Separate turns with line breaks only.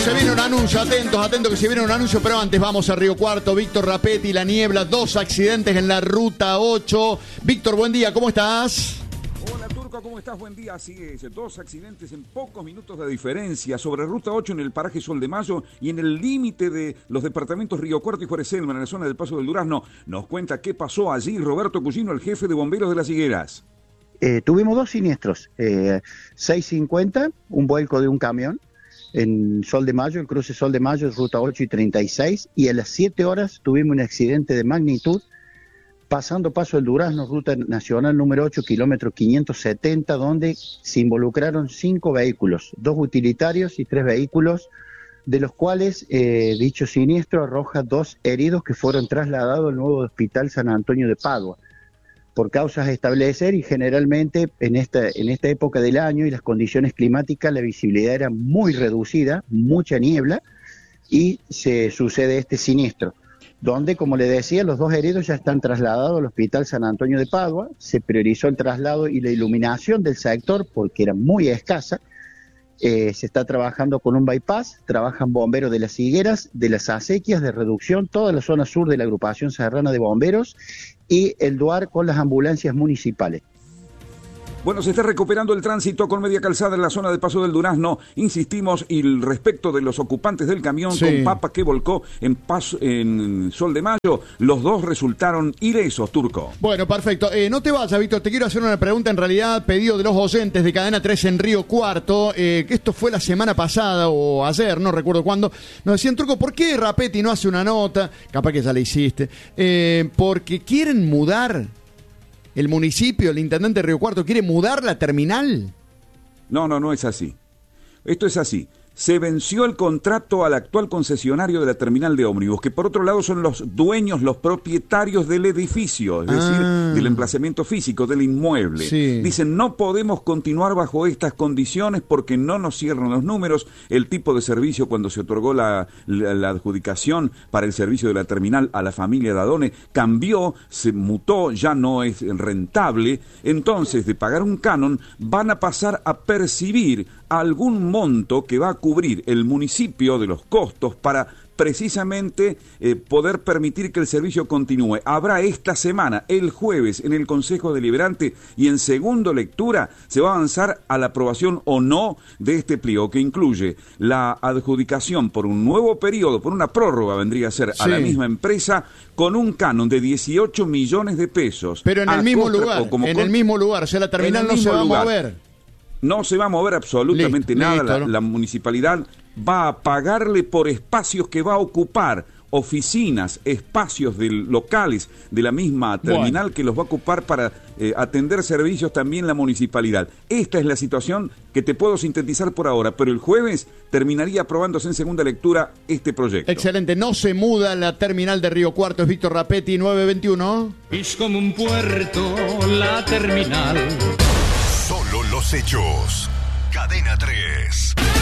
Se viene un anuncio, atentos que se viene un anuncio, pero antes vamos a Río Cuarto. Víctor Rapetti, La Niebla, 2 accidentes en la ruta 8. Víctor, buen día, ¿cómo estás?
Hola Turco, ¿cómo estás? Buen día. Así es, 2 accidentes en pocos minutos de diferencia sobre ruta 8 en el paraje Sol de Mayo y en el límite de los departamentos Río Cuarto y Juárez Selman, en la zona del Paso del Durazno. Nos cuenta qué pasó allí Roberto Cugino, el jefe de bomberos de Las Higueras.
Tuvimos 2 siniestros, 650, un vuelco de un camión en Sol de Mayo, el cruce Sol de Mayo, ruta 8 y 36, y a las 7 horas tuvimos un accidente de magnitud pasando Paso del Durazno, ruta nacional número 8, kilómetro 570, donde se involucraron 5 vehículos, 2 utilitarios y 3 vehículos, de los cuales dicho siniestro arroja 2 heridos que fueron trasladados al nuevo Hospital San Antonio de Padua por causas a establecer, y generalmente en esta época del año y las condiciones climáticas la visibilidad era muy reducida, mucha niebla, y se sucede este siniestro, donde, como le decía, los 2 heridos ya están trasladados al Hospital San Antonio de Padua. Se priorizó el traslado y la iluminación del sector porque era muy escasa. Se está trabajando con un bypass, trabajan bomberos de Las Higueras, de las acequias de reducción, toda la zona sur de la agrupación serrana de bomberos, y el DUAR con las ambulancias municipales.
Bueno, se está recuperando el tránsito con media calzada en la zona de Paso del Durazno. Insistimos, y respecto de los ocupantes del camión con papa que volcó en Sol de Mayo, los 2 resultaron ilesos, Turco.
Bueno, perfecto. No te vayas, Víctor, te quiero hacer una pregunta, en realidad, pedido de los oyentes de Cadena 3 en Río Cuarto, que esto fue la semana pasada o ayer, no recuerdo cuándo. Nos decían, Turco, ¿por qué Rapetti no hace una nota? Capaz que ya la hiciste. Porque quieren mudar. ¿El municipio, el intendente de Río Cuarto, quiere mudar la terminal?
No es así. Esto es así. Se venció el contrato al actual concesionario de la terminal de ómnibus, que por otro lado son los dueños, los propietarios del edificio, es decir, del emplazamiento físico, del inmueble. Sí. Dicen, no podemos continuar bajo estas condiciones porque no nos cierran los números. El tipo de servicio, cuando se otorgó la adjudicación para el servicio de la terminal a la familia Dadone, cambió, se mutó, ya no es rentable. Entonces, de pagar un canon, van a pasar a percibir algún monto que va a cubrir el municipio de los costos para precisamente poder permitir que el servicio continúe. Habrá esta semana, el jueves, en el Consejo Deliberante, y en segunda lectura se va a avanzar a la aprobación o no de este pliego, que incluye la adjudicación por un nuevo periodo, por una prórroga vendría a ser, a la misma empresa, con un canon de 18 millones de pesos.
Pero en el mismo lugar, el mismo lugar, o sea, la terminal no se va a mover.
No se va a mover absolutamente nada. La municipalidad va a pagarle por espacios que va a ocupar, oficinas, espacios locales de la misma terminal, que los va a ocupar para atender servicios también la municipalidad. Esta es la situación que te puedo sintetizar por ahora, pero el jueves terminaría aprobándose en segunda lectura este proyecto.
Excelente, no se muda la terminal de Río Cuarto. Es Víctor Rapetti, 921.
Es como un puerto la terminal.
Solo los hechos. Cadena 3.